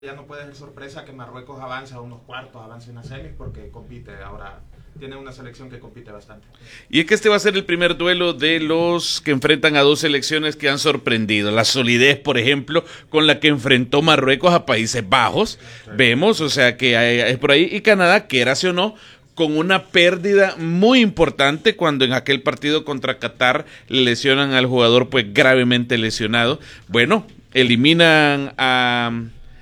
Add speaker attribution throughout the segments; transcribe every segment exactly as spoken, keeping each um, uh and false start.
Speaker 1: Ya no puede ser sorpresa que Marruecos avance a unos cuartos, avance en las semis, porque compite ahora, tiene una selección que compite bastante.
Speaker 2: Y es que este va a ser el primer duelo de los que enfrentan a dos selecciones que han sorprendido. La solidez, por ejemplo, con la que enfrentó Marruecos a Países Bajos. Sí. Vemos, o sea, que hay, es por ahí. Y Canadá, quieras o no, con una pérdida muy importante cuando en aquel partido contra Qatar le lesionan al jugador pues gravemente lesionado. Bueno, eliminan a...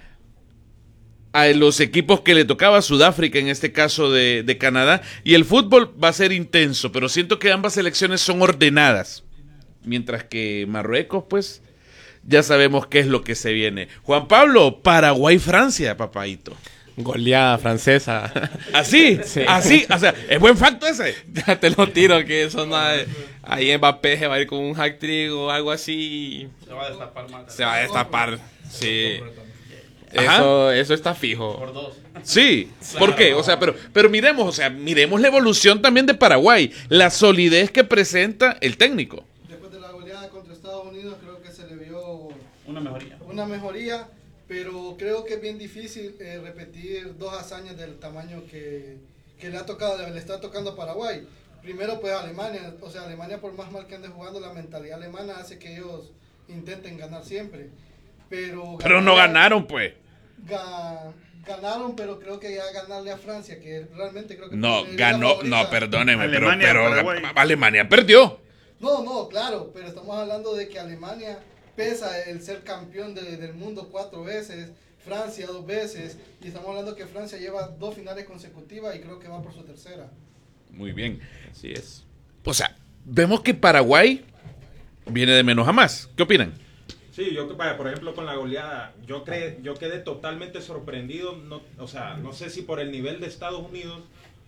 Speaker 2: a los equipos que le tocaba, Sudáfrica en este caso de, de Canadá, y el fútbol va a ser intenso, pero siento que ambas selecciones son ordenadas, mientras que Marruecos, pues, ya sabemos qué es lo que se viene. Juan Pablo, Paraguay-Francia, papaito.
Speaker 3: Goleada francesa.
Speaker 2: ¿Así?
Speaker 3: Sí.
Speaker 2: ¿Así? O sea, ¿es buen facto ese?
Speaker 3: Ya te lo tiro, que eso no es... Ahí Mbappé se va a ir con un hat-trick o algo así.
Speaker 4: Se va a destapar más.
Speaker 3: Se va a destapar, sí.
Speaker 2: Ajá.
Speaker 3: Eso, eso está fijo.
Speaker 4: Por dos.
Speaker 2: Sí, ¿por qué? O sea, pero, pero miremos, o sea, miremos la evolución también de Paraguay, la solidez que presenta el técnico.
Speaker 5: Después de la goleada contra Estados Unidos, creo que se le vio
Speaker 4: Una mejoría.
Speaker 5: una mejoría, pero creo que es bien difícil eh, repetir dos hazañas del tamaño que, que le ha tocado, le está tocando a Paraguay. Primero, pues Alemania, o sea, Alemania por más mal que ande jugando, la mentalidad alemana hace que ellos intenten ganar siempre. Pero,
Speaker 2: pero no ganaron, pues.
Speaker 5: Ga, ganaron, pero creo que ya ganarle a Francia, que realmente creo que...
Speaker 2: No, ganó, no, perdóneme,
Speaker 6: Alemania,
Speaker 2: pero, pero
Speaker 6: Paraguay.
Speaker 2: Alemania perdió.
Speaker 5: No, no, claro, pero estamos hablando de que Alemania pesa el ser campeón de, del mundo cuatro veces, Francia dos veces, y estamos hablando que Francia lleva dos finales consecutivas y creo que va por su tercera.
Speaker 2: Muy bien.
Speaker 3: Así es.
Speaker 2: O sea, vemos que Paraguay viene de menos a más. ¿Qué opinan?
Speaker 1: Sí, yo, vaya, por ejemplo, con la goleada, yo, cre, yo quedé totalmente sorprendido, no, o sea, no sé si por el nivel de Estados Unidos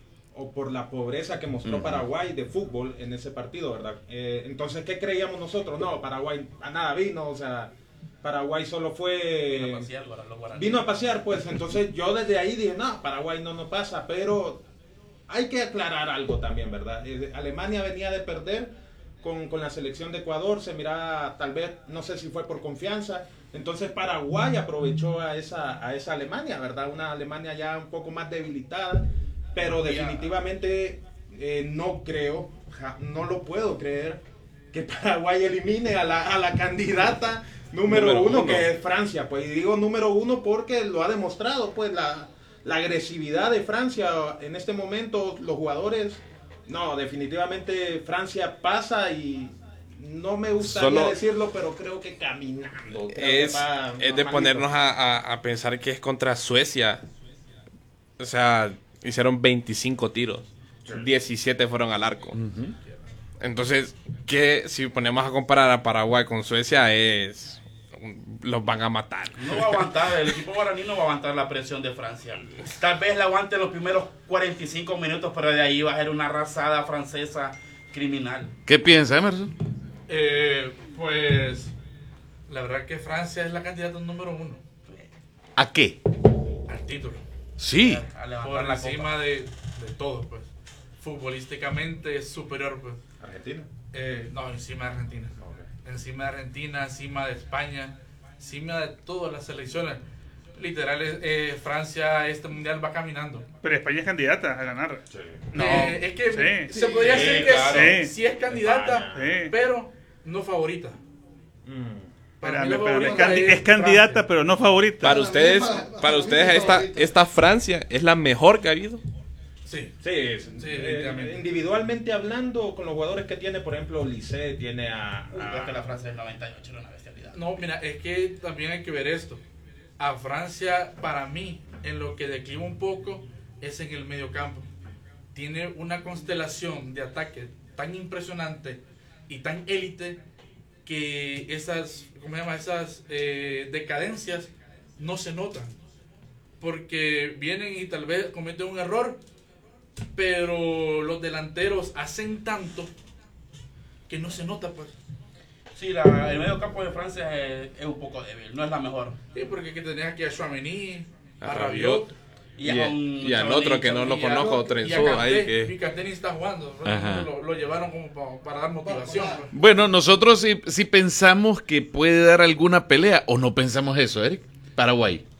Speaker 1: o por la pobreza que mostró uh-huh. Paraguay de fútbol en ese partido, ¿verdad? Eh, entonces, ¿qué creíamos nosotros? No, Paraguay a nada vino, o sea, Paraguay solo fue...
Speaker 4: Vino a pasear, los
Speaker 1: vino a pasear, pues, entonces yo desde ahí dije, no, Paraguay no nos pasa, pero hay que aclarar algo también, ¿verdad? Eh, Alemania venía de perder Con, con la selección de Ecuador, se miraba, tal vez, no sé si fue por confianza, entonces Paraguay aprovechó a esa, a esa Alemania, ¿verdad? Una Alemania ya un poco más debilitada, pero definitivamente eh, no creo, ja, no lo puedo creer, que Paraguay elimine a la, a la candidata número, número uno, uno, que es Francia, pues, y digo número uno porque lo ha demostrado, pues, la, la agresividad de Francia en este momento, los jugadores... No, definitivamente Francia pasa y no me gustaría Solo decirlo, pero creo que caminando. Creo
Speaker 3: es,
Speaker 1: que va,
Speaker 3: es de ponernos a, a, a pensar que es contra Suecia. O sea, hicieron veinticinco tiros. Sí. diecisiete fueron al arco. Uh-huh. Entonces, que si ponemos a comparar a Paraguay con Suecia es... los van a matar.
Speaker 4: No va a aguantar, el equipo guaraní no va a aguantar la presión de Francia. Tal vez la aguante los primeros cuarenta y cinco minutos, pero de ahí va a ser una arrasada francesa criminal.
Speaker 2: ¿Qué piensa, Emerson?
Speaker 7: Eh, pues la verdad que Francia es la candidata número uno.
Speaker 2: ¿A qué?
Speaker 7: Al título.
Speaker 2: Sí.
Speaker 4: A, a
Speaker 7: Por encima de, de todo, pues. Futbolísticamente es superior, pues.
Speaker 1: ¿Argentina?
Speaker 7: Eh, no, encima de Argentina. Encima de Argentina, encima de España, encima de todas las selecciones. Literal, eh, Francia este mundial va caminando.
Speaker 6: Pero España es candidata a ganar. Sí.
Speaker 7: No, eh, es que
Speaker 6: sí.
Speaker 7: se podría
Speaker 4: sí,
Speaker 7: decir que
Speaker 4: claro.
Speaker 7: sí, sí es candidata,
Speaker 6: sí.
Speaker 7: pero no favorita.
Speaker 6: Mm.
Speaker 7: Para
Speaker 6: Espérame,
Speaker 7: mí la
Speaker 6: espérame.
Speaker 7: favorita
Speaker 6: Es, candi-
Speaker 7: es
Speaker 6: es candidata,
Speaker 7: Francia.
Speaker 6: pero no favorita.
Speaker 3: Para ustedes,
Speaker 5: para- para
Speaker 3: para
Speaker 5: mí
Speaker 3: ustedes
Speaker 5: es
Speaker 3: esta,
Speaker 5: favorita.
Speaker 3: esta Francia es la mejor que ha habido.
Speaker 7: Sí.
Speaker 1: Sí, es,
Speaker 7: Sí,
Speaker 1: eh,
Speaker 7: definitivamente.
Speaker 1: individualmente hablando, con los jugadores que tiene, por ejemplo, Lisset, tiene a...
Speaker 4: Uy,
Speaker 1: a
Speaker 4: es que la Francia del noventa y ocho era una bestialidad.
Speaker 7: No, mira, es que también hay que ver esto. A Francia, para mí, en lo que decliva un poco es en el medio campo. Tiene una constelación de ataque tan impresionante y tan élite que esas, ¿cómo se llama? Esas eh, decadencias no se notan. Porque vienen y tal vez cometen un error, pero los delanteros hacen tanto que no se nota, pues.
Speaker 4: Sí, la, el medio campo de Francia es, es un poco débil, no es la mejor.
Speaker 7: Sí, porque que tenías aquí a Chouameni, a,
Speaker 3: A
Speaker 7: Rabiot,
Speaker 3: Rabiot.
Speaker 4: Y,
Speaker 3: Y,
Speaker 4: a
Speaker 3: el-
Speaker 4: un
Speaker 3: y al otro que no lo
Speaker 7: y a-
Speaker 3: conozco,
Speaker 7: y a
Speaker 3: Trenzudo, ahí
Speaker 7: Kanté,
Speaker 3: que...
Speaker 7: y Kanté ni está jugando,
Speaker 2: Ajá.
Speaker 7: lo, lo llevaron como pa- para dar motivación. pues.
Speaker 2: Bueno, nosotros sí, sí pensamos que puede dar alguna pelea, o no pensamos eso, Eric. Paraguay.